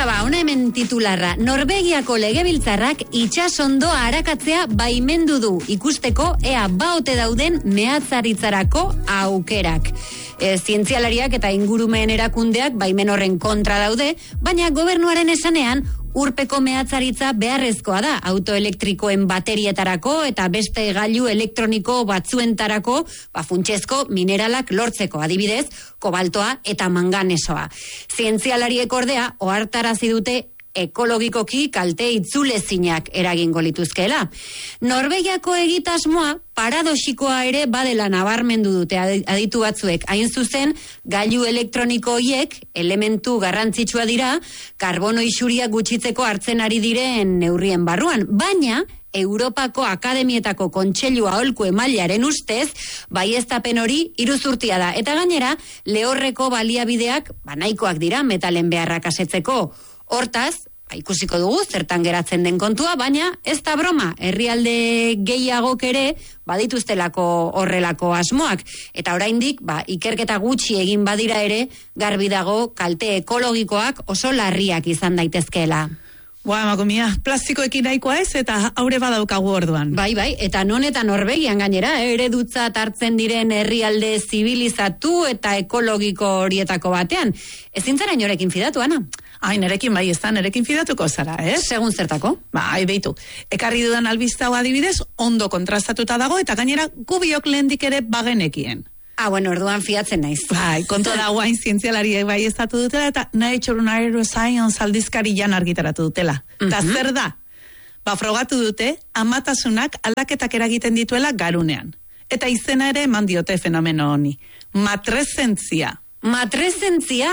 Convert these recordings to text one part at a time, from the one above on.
Ona hemen titularra. Norvegiako legebiltzarrak itsasondoa arakatzea baimendu du ikusteko ea baote dauden mehatzaritzarako aukerak. Zientzialariak eta ingurumen erakundeak baimen horren kontra daude, baina gobernuaren esanean urpeko mehatzaritza beharrezkoa da autoelektrikoen baterietarako eta beste gailu elektroniko batzuentarako funtsezko mineralak lortzeko, adibidez, kobaltoa eta manganesoa. Zientzialariek ordea ohartarazi dute ekologikoki kalte itzulezinak eragingo lituzkeela. Norvegiako egitasmoa paradoxikoa ere badela nabarmendu dute aditu batzuek. Hain zuzen, gailu elektroniko hiek elementu garrantzitsua dira, karbono isuria gutxitzeko hartzen ari diren neurrien barruan, baina Europako Akademietako Kontseilu Aholku Emailearen ustez, baieztapen hori iruzurtia da. Eta gainera, lehorreko baliabideak nahikoak dira metalen beharrak asetzeko. Hortaz, ikusiko dugu zertan geratzen den kontua, baina ez da broma, herrialde gehiagok ere badituztelako horrelako asmoak. Eta oraindik, ikerketa gutxi egin badira ere, garbi dago kalte ekologikoak oso larriak izan daitezkeela. Emakumea, plastikoekin nahikoa ez eta aurre badaukagu orduan. Bai, eta non eta Norvegian gainera, eredutzat hartzen diren herrialde zibilizatu eta ekologiko horietako batean. Ezin zara inorekin fidatu, Ana? Nerekin bai, ez da, nerekin fidatuko zara, ez? Segun zertako? Beitu. Ekarri dudan albiste hau adibidez, ondo kontrastatuta dago eta gainera gubiok lehendik ere bagenekien. Orduan fiatzen naiz. Kontu da guain zientzialariek bai estatu dutela eta Nature Neuroscience aldizkarian argitaratu dutela. Eta zer da? Frogatu dute, amatasunak aldaketak eragiten dituela garunean. Eta izena ere eman diote fenomeno honi. Matrezentzia. Matrezentzia?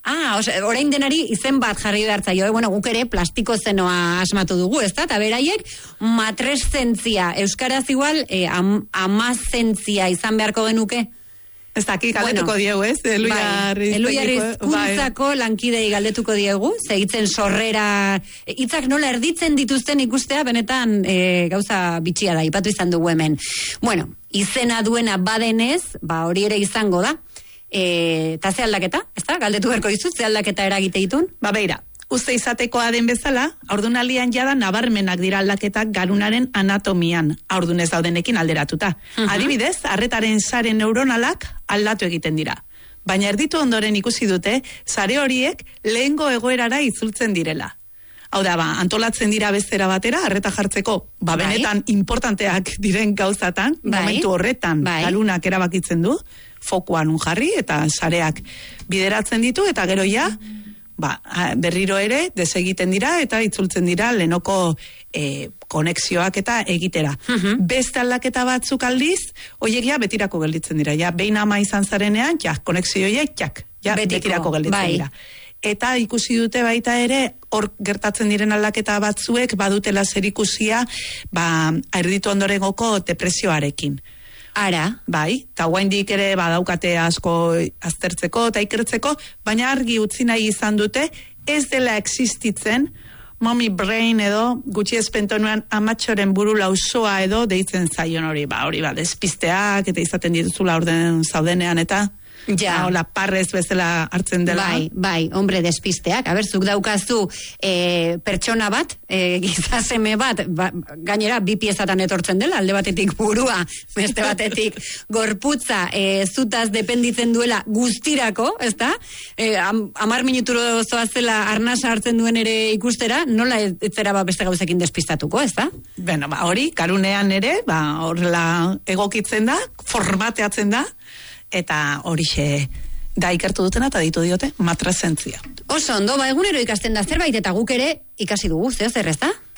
Orain denari izen bat jarri behartzaio. Guk ere plastiko zenoa asmatu dugu, ez da? Eta beraiek matrezentzia. Euskaraz igual, amazentzia izan beharko genuke? Ez daki galdetuko diegu, ez? Eluiarri hizkuntzako lankidei galdetuko diegu, segitzen sorrera, hitzak nola erditzen dituzten ikustea, benetan gauza bitxia da, ipatu izan dugu hemen. Izena duena badenez, hori ere izango da. Eta ze aldaketa, ez da? Galdetu berko dizut, ze aldaketa eragite ditun? Beira, uste izatekoa den bezala, haurdunaldian jada nabarmenak dira aldaketak garunaren anatomian, haurdunez daudenekin alderatuta. Adibidez, arretaren sare neuronalak aldatu egiten dira. Baina erditu ondoren ikusi dute, sare horiek lehengo egoerara itzultzen direla. Hau da, antolatzen dira bestera batera, arreta jartzeko, benetan importanteak diren gauzatan, momentu horretan, galunak erabakitzen du, fokuan jarri eta sareak bideratzen ditu, eta gero ja, berriro ere desegiten dira eta itzultzen dira lehenoko konexioak eta egitera. Beste aldaketa batzuk aldiz, hoiek betirako gelditzen dira. Behin ama izan zarenean, konexio horiek, betirako gelditzen dira. Eta ikusi dute baita ere, hor gertatzen diren aldaketa batzuek badutela zerikusia erditu ondorengoko depresioarekin. Ara? Bai, eta guaindik ere badaukate asko aztertzeko eta ikertzeko, baina argi utzi nahi izan dute, ez dela existitzen, mommy brain edo, gutxi espentonuan amatxoren buru lausoa edo, deitzen zaion hori, despisteak, eta izaten dituzula orden zaudenean, eta hola, parrez bezala hartzen dela. Bai, hombre, despisteak. Zuk daukazu pertsona bat, gizaseme bat, gainera bi piezatan etortzen dela, alde batetik burua, beste batetik gorputza, zutaz dependitzen duela guztirako, ez da? 10 minuturo zoazela arnasa hartzen duen ere ikustera, nola etzera beste gauzekin despistatuko, ez da? Hori, karunean ere, horrela egokitzen da, formateatzen da, eta horixe da ikertu dutena eta ditu diote matrezentzia. Oso ondo, egunero ikasten da zerbait eta guk ere ikasi dugu, zer ez da?